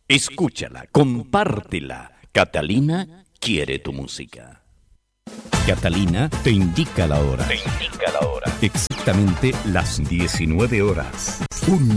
Escúchala, compártela. Catalina quiere tu música. Catalina te indica la hora. Exactamente las 19 horas. Un